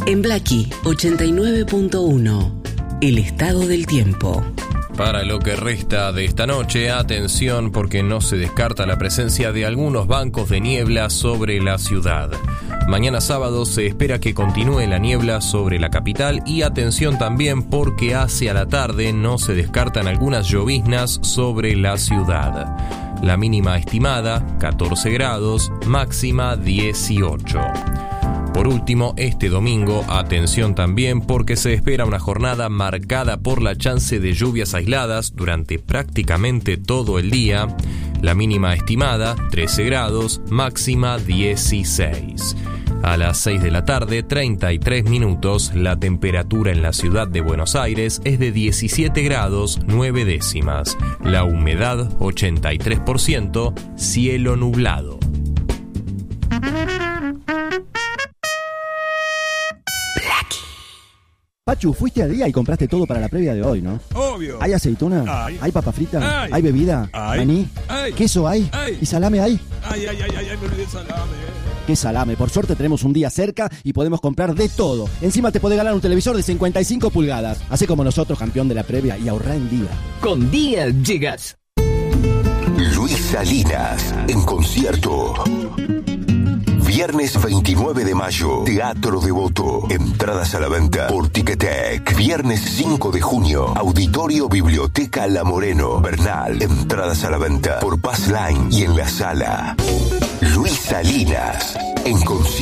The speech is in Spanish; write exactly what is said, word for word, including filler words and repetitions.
En Blackie ochenta y nueve punto uno, el estado del tiempo. Para lo que resta de esta noche, atención porque no se descarta la presencia de algunos bancos de niebla sobre la ciudad. Mañana sábado se espera que continúe la niebla sobre la capital y atención también porque hacia la tarde no se descartan algunas lloviznas sobre la ciudad. La mínima estimada, catorce grados, máxima dieciocho. Por último, este domingo, atención también porque se espera una jornada marcada por la chance de lluvias aisladas durante prácticamente todo el día. La mínima estimada, trece grados, máxima dieciséis. A las seis de la tarde, treinta y tres minutos, la temperatura en la ciudad de Buenos Aires es de diecisiete grados, nueve décimas. La humedad, ochenta y tres por ciento, cielo nublado. Pachu, fuiste al día y compraste todo para la previa de hoy, ¿no? Obvio. ¿Hay aceituna? Ay. ¿Hay papa frita? Ay. ¿Hay bebida? Ay. ¿Maní? Ay. ¿Queso hay? Ay. ¿Y salame hay? Ay, ay, ay, ay, ay, me olvidé el salame. ¿Qué salame? Por suerte tenemos un día cerca y podemos comprar de todo. Encima te podés ganar un televisor de cincuenta y cinco pulgadas. Hacé como nosotros, campeón de la previa, y ahorrá en día. Con Día llegas. Luis Salinas, en concierto. Viernes veintinueve de mayo, Teatro Devoto. Entradas a la venta por Ticketek. Viernes cinco de junio, Auditorio Biblioteca La Moreno, Bernal. Entradas a la venta por Passline y en la sala. Luis Salinas, en concierto.